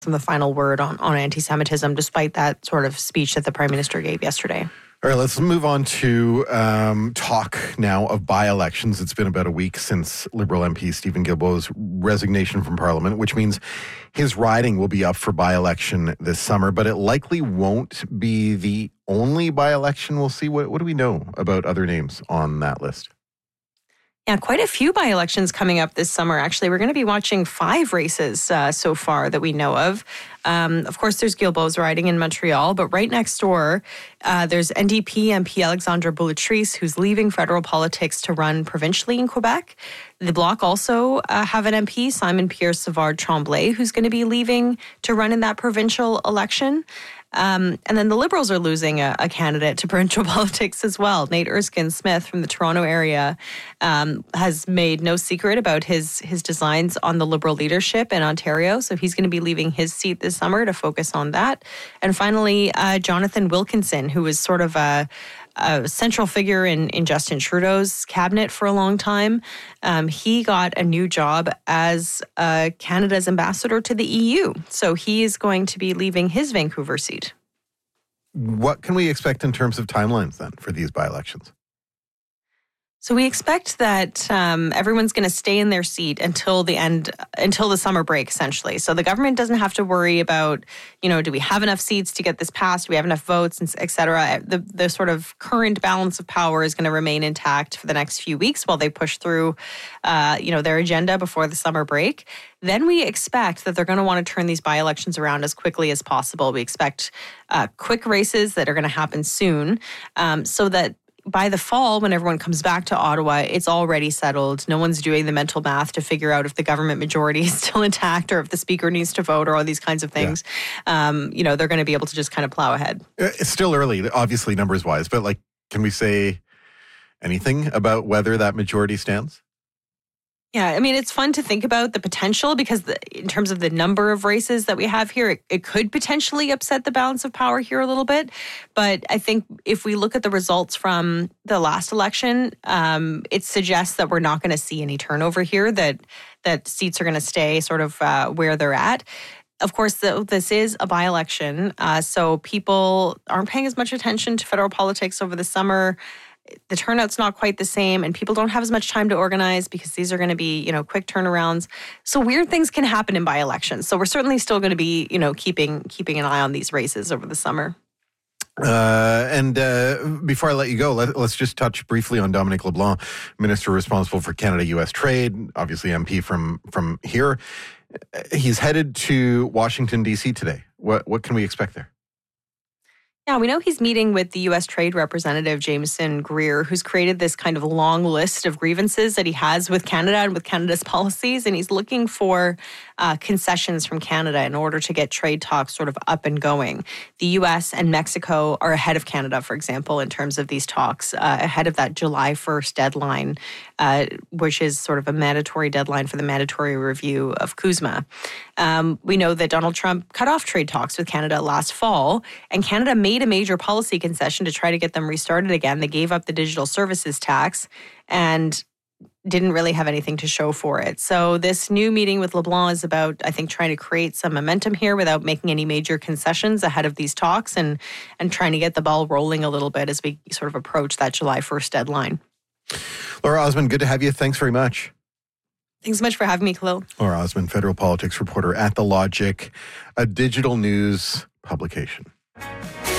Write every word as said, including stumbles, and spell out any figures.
the final word on, on anti-Semitism, despite that sort of speech that the Prime Minister gave yesterday. All right, let's move on to um, talk now of by-elections. It's been about a week since Liberal M P Stephen Guilbeault's resignation from Parliament, which means his riding will be up for by-election this summer, but it likely won't be the only by-election we'll see. What, what do we know about other names on that list? Yeah, quite a few by-elections coming up this summer, actually. We're going to be watching five races uh, so far that we know of. Um, of course, there's Guilbeault's riding in Montreal, but right next door, uh, there's N D P M P Alexandre Boulatris, who's leaving federal politics to run provincially in Quebec. The Bloc also uh, have an M P, Simon-Pierre Savard-Tremblay, who's going to be leaving to run in that provincial election. Um, and then the Liberals are losing a, a candidate to provincial politics as well. Nate Erskine-Smith from the Toronto area um, has made no secret about his his designs on the Liberal leadership in Ontario. So he's going to be leaving his seat this summer to focus on that. And finally, uh, Jonathan Wilkinson, who was sort of a, a central figure in, in Justin Trudeau's cabinet for a long time. Um, he got a new job as uh, Canada's ambassador to the E U. So he is going to be leaving his Vancouver seat. What can we expect in terms of timelines then for these by-elections? So we expect that um, everyone's going to stay in their seat until the end, until the summer break, essentially. So the government doesn't have to worry about, you know, do we have enough seats to get this passed? Do we have enough votes, and et cetera? The, the sort of current balance of power is going to remain intact for the next few weeks while they push through, uh, you know, their agenda before the summer break. Then we expect that they're going to want to turn these by-elections around as quickly as possible. We expect uh, quick races that are going to happen soon, um, so that by the fall, when everyone comes back to Ottawa, it's already settled. No one's doing the mental math to figure out if the government majority is still intact or if the speaker needs to vote or all these kinds of things. Yeah. Um, you know, they're going to be able to just kind of plow ahead. It's still early, obviously, numbers-wise, but like, can we say anything about whether that majority stands? Yeah, I mean, it's fun to think about the potential because the, in terms of the number of races that we have here, it, it could potentially upset the balance of power here a little bit. But I think if we look at the results from the last election, um, it suggests that we're not going to see any turnover here, that that seats are going to stay sort of uh, where they're at. Of course, the, this is a by-election, uh, so people aren't paying as much attention to federal politics over the summer. The turnout's not quite the same, and people don't have as much time to organize because these are going to be, you know, quick turnarounds. So weird things can happen in by-elections. So we're certainly still going to be, you know, keeping keeping an eye on these races over the summer. Uh, and uh, before I let you go, let, let's just touch briefly on Dominic LeBlanc, Minister responsible for Canada-U S trade, obviously M P from from here. He's headed to Washington, D C today. What what can we expect there? Yeah, we know he's meeting with the U S Trade Representative, Jameson Greer, who's created this kind of long list of grievances that he has with Canada and with Canada's policies. And he's looking for uh, concessions from Canada in order to get trade talks sort of up and going. The U S and Mexico are ahead of Canada, for example, in terms of these talks, uh, ahead of that July first deadline, uh, which is sort of a mandatory deadline for the mandatory review of CUSMA. Um, we know that Donald Trump cut off trade talks with Canada last fall, and Canada made a major policy concession to try to get them restarted again. They gave up the digital services tax and didn't really have anything to show for it. So this new meeting with LeBlanc is about, I think, trying to create some momentum here without making any major concessions ahead of these talks and, and trying to get the ball rolling a little bit as we sort of approach that July first deadline. Laura Osman, good to have you. Thanks very much. Thanks so much for having me, Khalil. Laura Osman, federal politics reporter at The Logic, a digital news publication.